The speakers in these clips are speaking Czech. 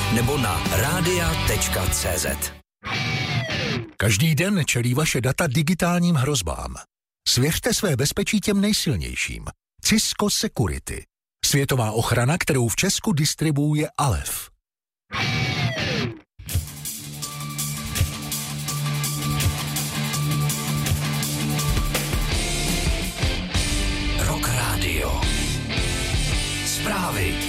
nebo na radia.cz. Každý den čelí vaše data digitálním hrozbám. Svěřte své bezpečí těm nejsilnějším. Cisco Security. Světová ochrana, kterou v Česku distribuuje Alef. Rock Radio. Zprávy.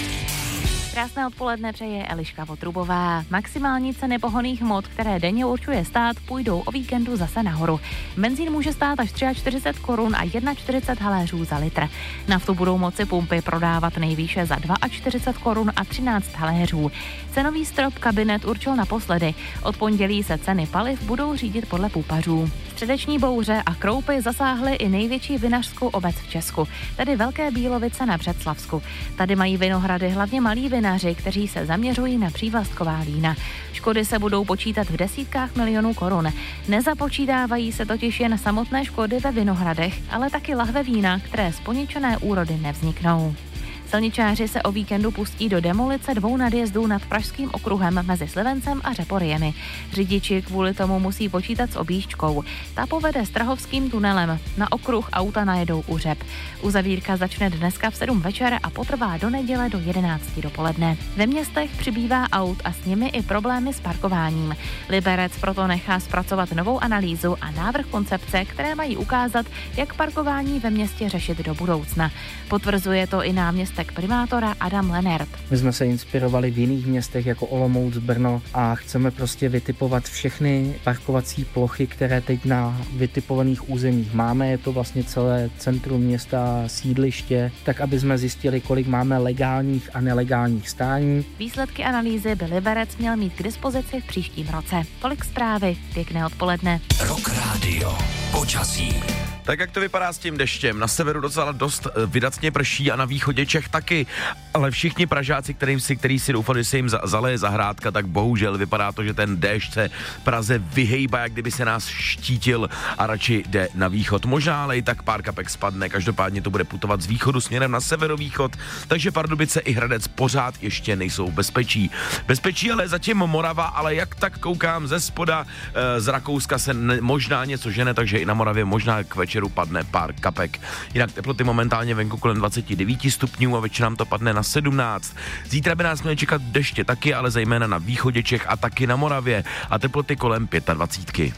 Krásné odpoledne přeje Eliška Votrubová. Maximální ceny pohonných hmot, které denně určuje stát, půjdou o víkendu zase nahoru. Benzín může stát až 43 korun a 41 haléřů za litr. Naftu budou moci pumpy prodávat nejvýše za 42 korun a 13 haléřů. Cenový strop kabinet určil naposledy. Od pondělí se ceny paliv budou řídit podle pupařů. Středeční bouře a kroupy zasáhly i největší vinařskou obec v Česku, tedy Velké Bílovice na Břeclavsku. Tady mají vinohrady hlavně malí vinaři, kteří se zaměřují na přívlastková vína. Škody se budou počítat v desítkách milionů korun. Nezapočítávají se totiž jen samotné škody ve vinohradech, ale taky lahve vína, které z poničené úrody nevzniknou. Silničáři se o víkendu pustí do demolice 2 nadjezdů nad Pražským okruhem mezi Slivencem a Řeporyjemi. Řidiči kvůli tomu musí počítat s objížďkou. Ta povede Strahovským tunelem. Na okruh auta najedou u Řep. Uzavírka začne dneska v 7 večer a potrvá do neděle do 11 dopoledne. Ve městech přibývá aut a s nimi i problémy s parkováním. Liberec proto nechá zpracovat novou analýzu a návrh koncepce, které mají ukázat, jak parkování ve městě řešit do budoucna. Potvrzuje to i náměstek primátora Adam Lenert. My jsme se inspirovali v jiných městech jako Olomouc, Brno a chceme prostě vytipovat všechny parkovací plochy, které teď na vytipovaných územích máme. Je to vlastně celé centrum města, sídliště, tak aby jsme zjistili, kolik máme legálních a nelegálních stání. Výsledky analýzy by Liberec měl mít k dispozici v příštím roce. Tolik zprávy, pěkné odpoledne. Rock Radio. Počasí. Tak jak to vypadá s tím deštěm? Na severu docela dost vydatně prší a na východě Čech taky. Ale všichni Pražáci, kteří si doufali, že se jim zaleje zahrádka, tak bohužel vypadá to, že ten déšť se Praze vyhejbá, jak kdyby se nás štítil a radši jde na východ. Možná ale i tak pár kapek spadne, každopádně to bude putovat z východu směrem na severovýchod, takže Pardubice i Hradec pořád ještě nejsou v bezpečí. Bezpečí ale zatím Morava, ale jak tak koukám ze spoda, z Rakouska se možná něco žene, takže i na Moravě možná k večeru padne pár kapek. Jinak teploty momentálně venku kolem 29 stupňů a večer nám to padne na 17. Zítra by nás měly čekat deště taky, ale zejména na východě Čech a taky na Moravě a teploty kolem 25.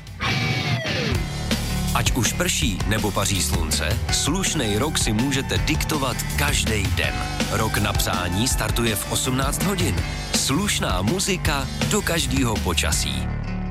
Ať už prší nebo paří slunce, slušnej rok si můžete diktovat každý den. Rok na přání startuje v 18 hodin. Slušná muzika do každého počasí.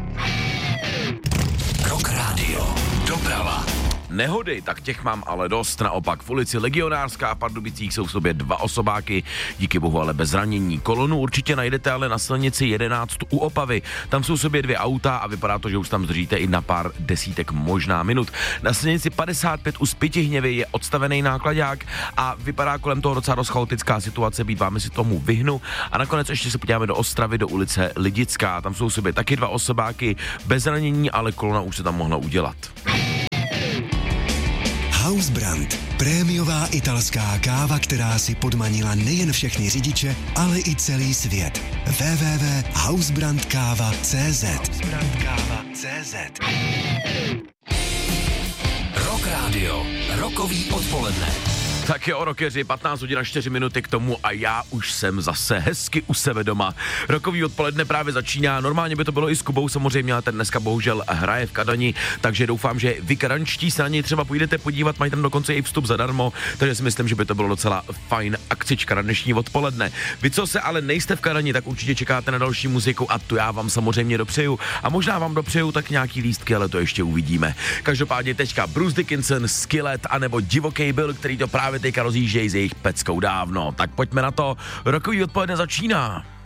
Rock Radio. Doprava. Nehody, tak těch mám ale dost. Naopak v ulici Legionářská a Pardubicích jsou v sobě 2 osobáky, díky bohu ale bez zranění. Kolonu určitě najdete ale na silnici 11 u Opavy. Tam jsou v sobě 2 auta a vypadá to, že už tam zdržíte i na pár desítek možná minut. Na silnici 55 u Spytihněvy je odstavený nákladák a vypadá kolem toho docela dost chaotická situace, být vámi si tomu vyhnu. A nakonec ještě se podíváme do Ostravy, do ulice Lidická. Tam jsou v sobě taky 2 osobáky bez zranění, ale kolona už se tam mohla udělat. Hausbrand. Prémiová italská káva, která si podmanila nejen všechny řidiče, ale i celý svět. www.hausbrandkava.cz Rock Radio. Rokový odpoledne. Tak jo, rockeři, 15 hodin a 4 minuty k tomu a já už jsem zase hezky u sebe doma. Rokový odpoledne právě začíná, normálně by to bylo i s Kubou samozřejmě, ale ten dneska bohužel hraje v Kadani, takže doufám, že vy kadančtí se na něj třeba půjdete podívat, mají tam dokonce i vstup zadarmo, takže si myslím, že by to bylo docela fajn akcička na dnešní odpoledne. Vy, co se ale nejste v Kadani, tak určitě čekáte na další muziku a tu já vám samozřejmě dopřeju a možná vám dopřeju tak nějaký lístky, ale to ještě uvidíme. Každopádně teďka Bruce Dickinson, Skillet anebo Divoký Bill, který to právě teďka rozjíždějí s jejich peckou dávno. Tak pojďme na to, rokový odpoledne začíná.